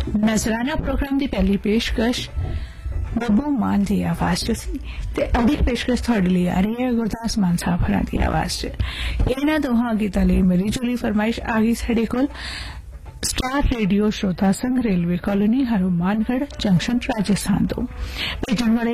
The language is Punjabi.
नजराना प्रोग्राम की पहली पेशकश ਬੱਬੂ ਮਾਨ ਦੀ ਆਵਾਜ਼ ਚ ਸੀ ਤੇ ਅਗਲੀ ਪੇਸ਼ਕਸ਼ ਤੁਹਾਡੇ ਲਈ ਆ ਰਹੀ ਹੈ ਗੁਰਦਾਸ ਮਾਨ ਸਾਹਿਬ ਹਰਾਂ ਦੀ ਆਵਾਜ਼ ਚ। ਇਹਨਾਂ ਦੋਹਾਂ ਗੀਤਾਂ ਲਈ ਮਿਲੀ ਜੁਲੀ ਫਰਮਾਇਸ਼ ਆ ਗਈ ਸਾਡੇ ਕੋਲ स्टार रेडियो श्रोता संघ railway colony Hanumangarh junction Rajasthan तो भेजण वाले